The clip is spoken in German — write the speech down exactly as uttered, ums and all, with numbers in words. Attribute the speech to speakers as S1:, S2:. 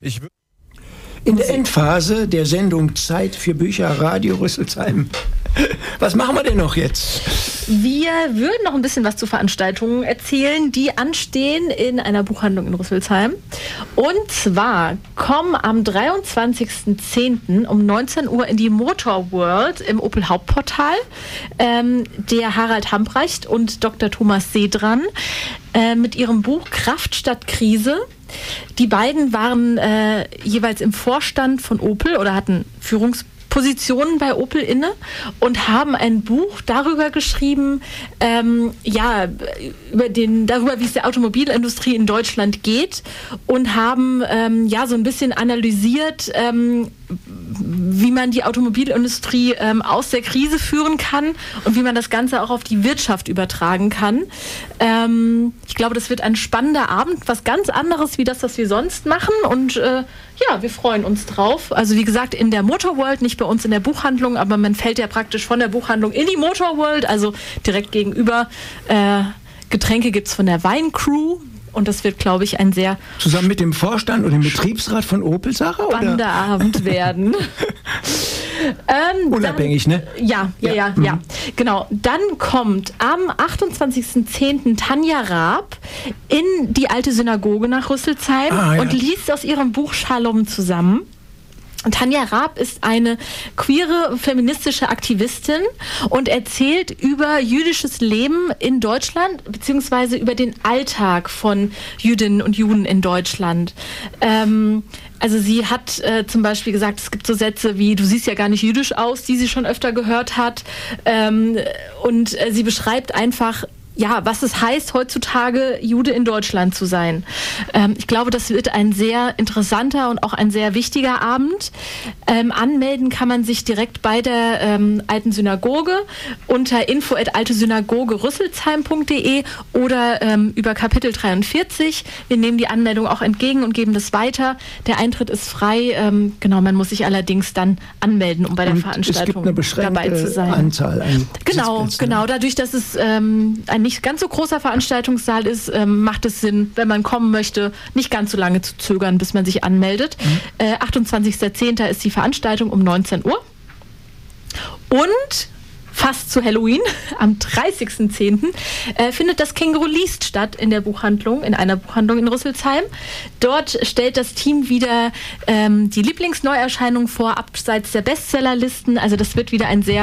S1: Ich
S2: In der Endphase der Sendung Zeit für Bücher, Radio Rüsselsheim. Was machen wir denn noch jetzt?
S3: Wir würden noch ein bisschen was zu Veranstaltungen erzählen, die anstehen in einer Buchhandlung in Rüsselsheim. Und zwar kommen am dreiundzwanzigsten zehnten um neunzehn Uhr in die Motor World im Opel Hauptportal ähm, der Harald Hambrecht und Doktor Thomas Sedran äh, mit ihrem Buch Kraft statt Krise. Die beiden waren äh, jeweils im Vorstand von Opel oder hatten Führungspositionen bei Opel inne und haben ein Buch darüber geschrieben, ähm, ja, über den, darüber, wie es der Automobilindustrie in Deutschland geht und haben ähm, ja so ein bisschen analysiert, ähm, wie man die Automobilindustrie ähm, aus der Krise führen kann und wie man das Ganze auch auf die Wirtschaft übertragen kann. Ähm, ich glaube, das wird ein spannender Abend, was ganz anderes wie das, was wir sonst machen. Und äh, ja, wir freuen uns drauf. Also wie gesagt, in der Motor World, nicht bei uns in der Buchhandlung, aber man fällt ja praktisch von der Buchhandlung in die Motor World, also direkt gegenüber. Äh, Getränke gibt es von der Weincrew. Und das wird, glaube ich, ein sehr
S2: Zusammen mit dem Vorstand und dem Betriebsrat von Opel Sache?
S3: spannender
S2: Oder?
S3: Abend werden. ähm,
S2: Unabhängig,
S3: dann,
S2: ne?
S3: Ja, ja, ja, ja,
S2: Mhm.
S3: ja. Genau. Dann kommt am achtundzwanzigsten zehnten Tanja Raab in die alte Synagoge nach Rüsselsheim
S2: Ah, ja.
S3: und liest aus ihrem Buch Shalom zusammen. Tanja Raab ist eine queere feministische Aktivistin und erzählt über jüdisches Leben in Deutschland beziehungsweise über den Alltag von Jüdinnen und Juden in Deutschland. Ähm, also sie hat äh, zum Beispiel gesagt, es gibt so Sätze wie, du siehst ja gar nicht jüdisch aus, die sie schon öfter gehört hat. Ähm, und äh, sie beschreibt einfach, ja, was es heißt, heutzutage Jude in Deutschland zu sein. Ähm, ich glaube, das wird ein sehr interessanter und auch ein sehr wichtiger Abend. Ähm, anmelden kann man sich direkt bei der ähm, Alten Synagoge unter info at altesynagoge rüsselsheim punkt de oder ähm, über Kapitel dreiundvierzig. Wir nehmen die Anmeldung auch entgegen und geben das weiter. Der Eintritt ist frei. Ähm, genau, man muss sich allerdings dann anmelden, um bei der
S2: Und
S3: Veranstaltung
S2: es gibt eine
S3: dabei zu
S2: beschränkte
S3: sein.
S2: Anzahl an
S3: Genau,
S2: Sitzplätzen.
S3: genau. Dadurch, dass es ähm, ein nicht ganz so großer Veranstaltungssaal ist, ähm, macht es Sinn, wenn man kommen möchte, nicht ganz so lange zu zögern, bis man sich anmeldet. Mhm. Äh, achtundzwanzigsten zehnten ist die Veranstaltung um neunzehn Uhr. Und fast zu Halloween, am dreißigsten zehnten Äh, findet das Känguru liest statt in der Buchhandlung, in einer Buchhandlung in Rüsselsheim. Dort stellt das Team wieder ähm, die Lieblingsneuerscheinungen vor, abseits der Bestsellerlisten. Also das wird wieder ein sehr